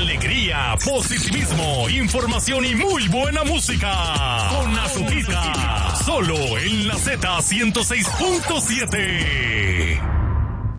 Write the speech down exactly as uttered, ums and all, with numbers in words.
alegría, positivismo, información y muy buena música. Con Azuquita, solo en la Z ciento seis punto siete.